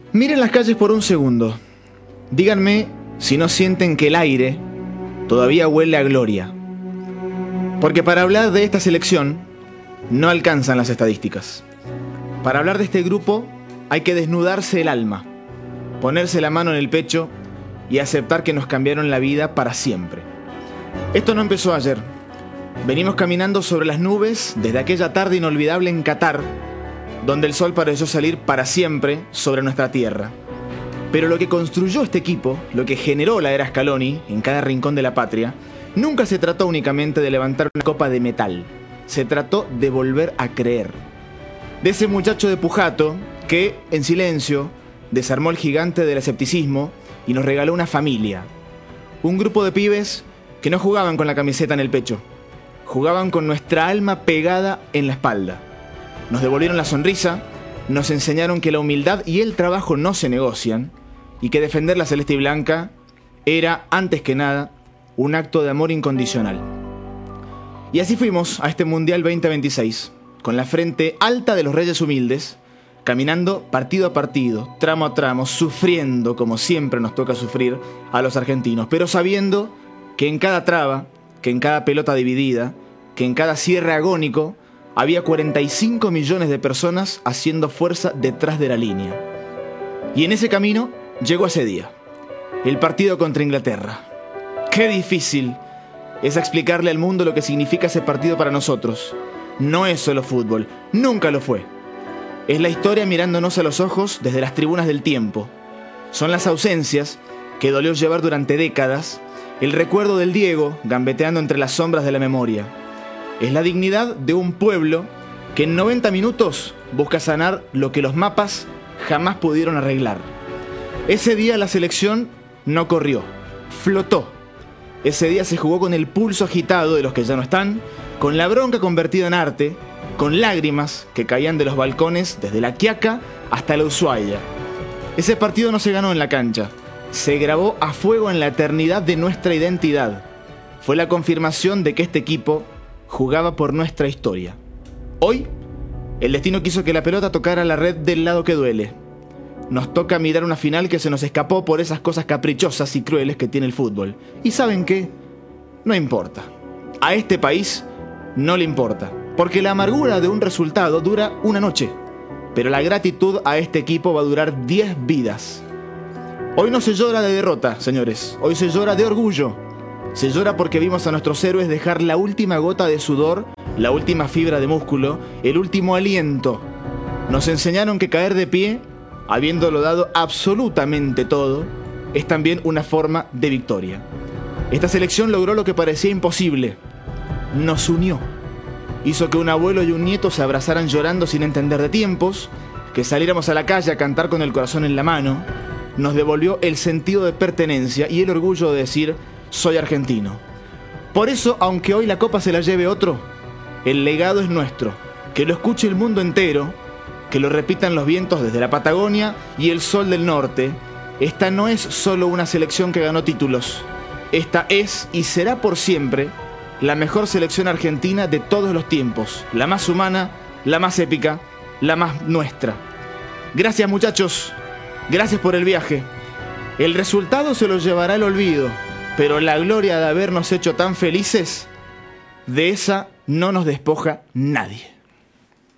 Miren las calles por un segundo. Díganme si no sienten que el aire todavía huele a gloria. Porque para hablar de esta selección no alcanzan las estadísticas. Para hablar de este grupo hay que desnudarse el alma, ponerse la mano en el pecho y aceptar que nos cambiaron la vida para siempre. Esto no empezó ayer. Venimos caminando sobre las nubes desde aquella tarde inolvidable en Qatar, donde el sol pareció salir para siempre sobre nuestra tierra. Pero lo que construyó este equipo, lo que generó la era Scaloni en cada rincón de la patria, nunca se trató únicamente de levantar una copa de metal. Se trató de volver a creer. De ese muchacho de Pujato que, en silencio, desarmó el gigante del escepticismo y nos regaló una familia. Un grupo de pibes que no jugaban con la camiseta en el pecho. Jugaban con nuestra alma pegada en la espalda. Nos devolvieron la sonrisa, nos enseñaron que la humildad y el trabajo no se negocian y que defender la celeste y blanca era, antes que nada, un acto de amor incondicional. Y así fuimos a este Mundial 2026, con la frente alta de los reyes humildes, caminando partido a partido, tramo a tramo, sufriendo como siempre nos toca sufrir a los argentinos, pero sabiendo que en cada traba, que en cada pelota dividida, que en cada cierre agónico, había 45 millones de personas haciendo fuerza detrás de la línea. Y en ese camino llegó ese día, el partido contra Inglaterra. ¡Qué difícil es explicarle al mundo lo que significa ese partido para nosotros! No es solo fútbol, nunca lo fue. Es la historia mirándonos a los ojos desde las tribunas del tiempo. Son las ausencias que dolió llevar durante décadas, el recuerdo del Diego gambeteando entre las sombras de la memoria. Es la dignidad de un pueblo que en 90 minutos busca sanar lo que los mapas jamás pudieron arreglar. Ese día la selección no corrió, flotó. Ese día se jugó con el pulso agitado de los que ya no están, con la bronca convertida en arte, con lágrimas que caían de los balcones desde la Quiaca hasta la Ushuaia. Ese partido no se ganó en la cancha, se grabó a fuego en la eternidad de nuestra identidad. Fue la confirmación de que este equipo jugaba por nuestra historia. Hoy, el destino quiso que la pelota tocara la red del lado que duele. Nos toca mirar una final que se nos escapó por esas cosas caprichosas y crueles que tiene el fútbol. ¿Y saben qué? No importa. A este país no le importa, porque la amargura de un resultado dura una noche, pero la gratitud a este equipo va a durar 10 vidas. Hoy no se llora de derrota, señores. Hoy se llora de orgullo. Se llora porque vimos a nuestros héroes dejar la última gota de sudor, la última fibra de músculo, el último aliento. Nos enseñaron que caer de pie, habiéndolo dado absolutamente todo, es también una forma de victoria. Esta selección logró lo que parecía imposible. Nos unió. Hizo que un abuelo y un nieto se abrazaran llorando sin entender de tiempos, que saliéramos a la calle a cantar con el corazón en la mano. Nos devolvió el sentido de pertenencia y el orgullo de decir: soy argentino. Por eso, aunque hoy la copa se la lleve otro, el legado es nuestro. Que lo escuche el mundo entero, que lo repitan los vientos desde la Patagonia y el sol del norte. Esta no es solo una selección que ganó títulos. Esta es y será por siempre la mejor selección argentina de todos los tiempos. La más humana, la más épica, la más nuestra. Gracias, muchachos. Gracias por el viaje. El resultado se lo llevará el olvido, pero la gloria de habernos hecho tan felices, de esa no nos despoja nadie.